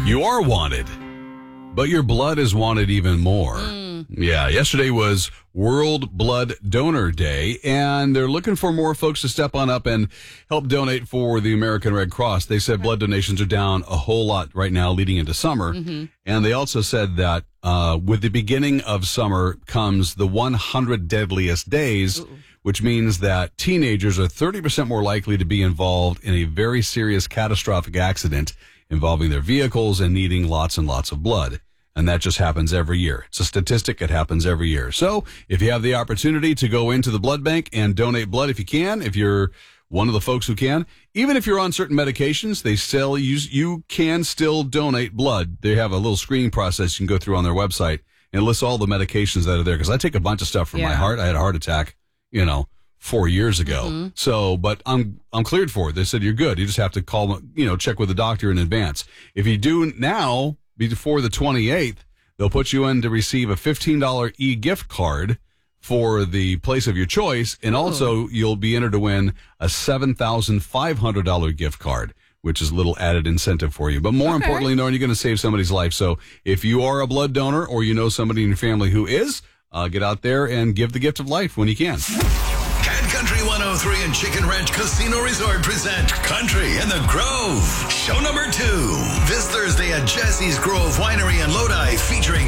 You are wanted, but your blood is wanted even more. Yeah, yesterday was World Blood Donor Day, and they're looking for more folks to step on up and help donate for the American Red Cross. They said blood donations are down a whole lot right now leading into summer. And they also said that with the beginning of summer comes the 100 deadliest days, which means that teenagers are 30% more likely to be involved in a very serious catastrophic accident involving their vehicles and needing lots and lots of blood. And that just happens every year. It's a statistic. It happens every year. So if you have the opportunity to go into the blood bank and donate blood, if you can, if you're one of the folks who can, even if you're on certain medications, they still you can still donate blood. They have a little screening process you can go through on their website and it lists all the medications that are there. Because I take a bunch of stuff for my heart. I had a heart attack, 4 years ago. So, but I'm cleared for it. They said you're good. You just have to call, check with the doctor in advance. If you do now, before the 28th, they'll put you in to receive a $15 e-gift card for the place of your choice. And also you'll be entered to win a $7,500 gift card, which is a little added incentive for you. But more importantly, knowing you're going to save somebody's life. So if you are a blood donor or you know somebody in your family who is, get out there and give the gift of life when you can. Country 103 and Chicken Ranch Casino Resort present Country in the Grove. Show number 2. This Thursday at Jesse's Grove Winery in Lodi featuring